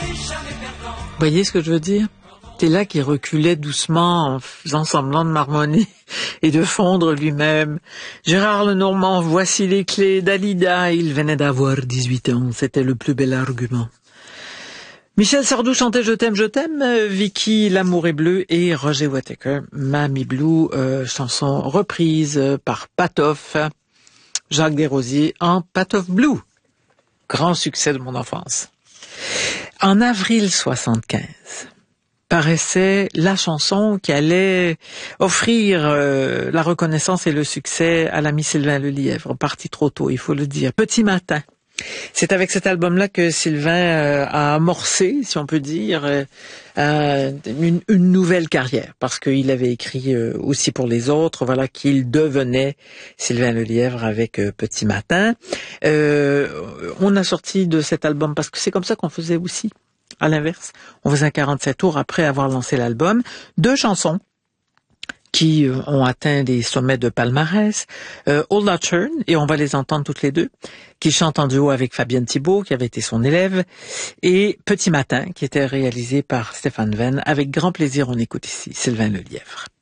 Vous voyez ce que je veux dire? C'est là qu'il reculait doucement en faisant semblant de marmonner et de fondre lui-même. Gérard Lenormand, voici les clés. Dalida, il venait d'avoir 18 ans. C'était le plus bel argument. Michel Sardou chantait Je t'aime, Vicky, L'amour est bleu et Roger Whittaker, Mamie Blue, chanson reprise par Patof, Jacques Desrosiers en Patof Blue. Grand succès de mon enfance. En avril 75, paraissait la chanson qui allait offrir la reconnaissance et le succès à l'ami Sylvain Lelièvre, parti trop tôt, il faut le dire. Petit matin. C'est avec cet album-là que Sylvain a amorcé, si on peut dire, une nouvelle carrière, parce qu'il avait écrit aussi pour les autres, voilà, qu'il devenait Sylvain Lelièvre avec Petit Matin. On a sorti de cet album, parce que c'est comme ça qu'on faisait aussi, à l'inverse. On faisait un 47 tours après avoir lancé l'album, 2 chansons qui ont atteint des sommets de palmarès, Old Turn, et on va les entendre toutes les deux, qui chante en duo avec Fabienne Thibault, qui avait été son élève, et Petit Matin, qui était réalisé par Stéphane Venn. Avec grand plaisir, on écoute ici Sylvain Lelièvre.